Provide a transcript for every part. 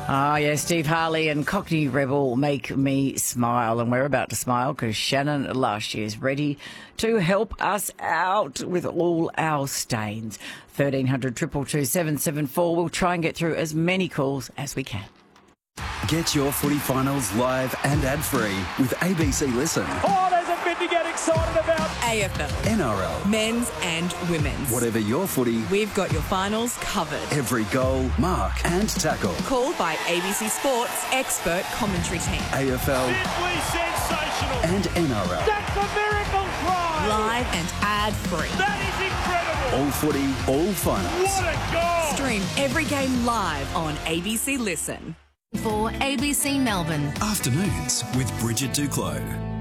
Ah, yeah, Steve Harley and Cockney Rebel make me smile. And we're about to smile because Shannon Lush is ready to help us out with all our stains. 1300 222 774. We'll try and get through as many calls as we can. Get your footy finals live and ad-free with ABC Listen. Oh, there's a bit to get excited about. AFL, NRL. men's and women's. Whatever your footy, We've got your finals covered. every goal, mark and tackle. Called by ABC Sports expert commentary team. AFL Simply sensational. and NRL. That's a miracle try. Live and ad-free. That is incredible. All footy, all finals. What a goal. Stream every game live on ABC Listen. For ABC Melbourne. Afternoons with Bridget Duclos.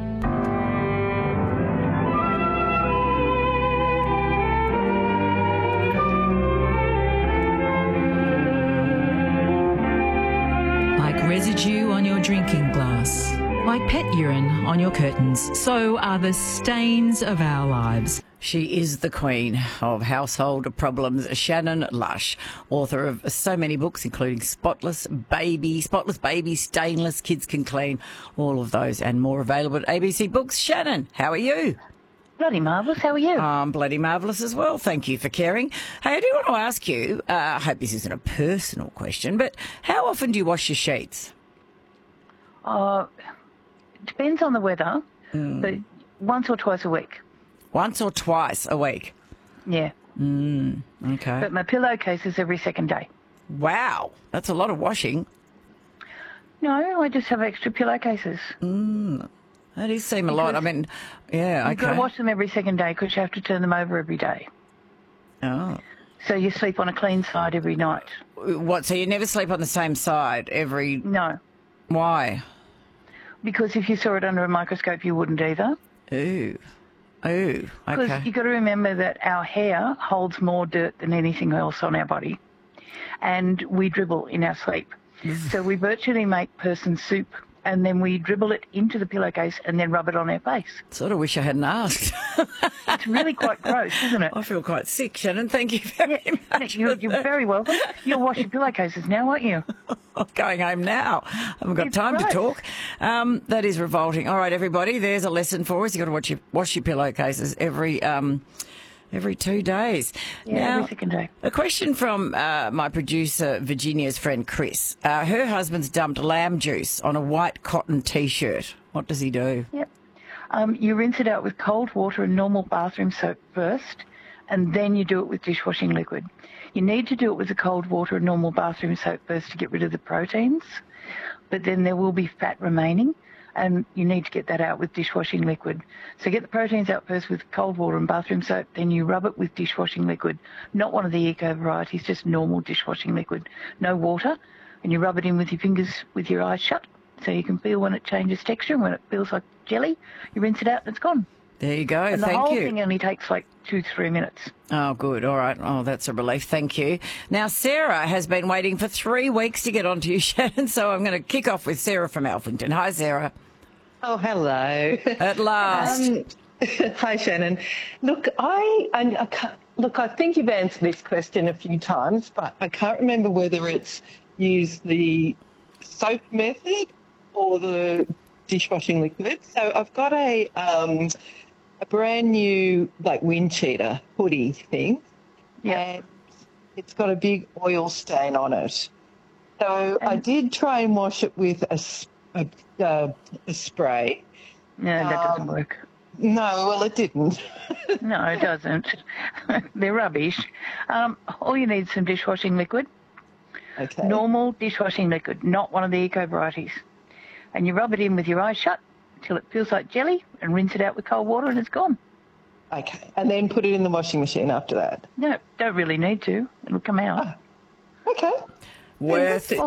Like residue on your drinking glass, like pet urine on your curtains, so are the stains of our lives. She is the queen of household problems, Shannon Lush, author of so many books, including Spotless Baby, Stainless, Kids Can Clean, all of those and more available at ABC Books. Shannon, how are you? Bloody marvellous. How are you? I'm bloody marvellous as well. Thank you for caring. Hey, I do want to ask you, I hope this isn't a personal question, but how often do you wash your sheets? It depends on the weather, but once or twice a week. Once or twice a week? Yeah. Okay. But my pillowcase is every second day. Wow, that's a lot of washing. No, I just have extra pillowcases. That does seem a lot. I mean, yeah, You've got to okay. wash them every second day because you have to turn them over every day. Oh. So you sleep on a clean side every night. What, so you never sleep on the same side every... No, Why? because if you saw it under a microscope, you wouldn't either. Ooh. Ooh, Because okay. you've got to remember that our hair holds more dirt than anything else on our body. And we dribble in our sleep. So we virtually make person soup and then we dribble it into the pillowcase and then rub it on our face. Sort of wish I hadn't asked. It's really quite gross, isn't it? I feel quite sick, Shannon. Thank you very much. You're very welcome. You'll wash your pillowcases now, won't you? I'm going home now. I haven't got It's time to gross. talk. That is revolting. All right, everybody, there's a lesson for us. You've got to wash your pillowcases every 2 days. Yeah, Now, every second day. a question from my producer, Virginia's friend Chris. Her husband's dumped lamb juice on a white cotton T-shirt. What does he do? Yep. You rinse it out with cold water and normal bathroom soap first, and then you do it with dishwashing liquid. You need to do it with the cold water and normal bathroom soap first to get rid of the proteins, but then there will be fat remaining, and you need to get that out with dishwashing liquid. So get the proteins out first with cold water and bathroom soap, then you rub it with dishwashing liquid, not one of the eco varieties, just normal dishwashing liquid, no water, and you rub it in with your fingers with your eyes shut so you can feel when it changes texture, and when it feels like jelly, you rinse it out and it's gone. There you go. And the Thank whole you. thing only takes like 2-3 minutes. Oh, good. All right. Oh, that's a relief. Thank you. Now, Sarah has been waiting for 3 weeks to get onto you, Shannon, so I'm going to kick off with Sarah from Alphington. Hi, Sarah. Oh, hello. At last. Hi, Shannon. Look, I think you've answered this question a few times, but I can't remember whether it's used the soap method or the dishwashing liquid. So I've got a brand new wind cheater hoodie thing, and it's got a big oil stain on it. So I did try and wash it with a spray. No, that doesn't work. No, well, it didn't. No, it doesn't. They're rubbish. All you need is some dishwashing liquid. Okay. Normal dishwashing liquid, not one of the eco varieties. And you rub it in with your eyes shut until it feels like jelly and rinse it out with cold water and it's gone. Okay. And then put it in the washing machine after that. No, don't really need to. It'll come out. Okay. Worth it.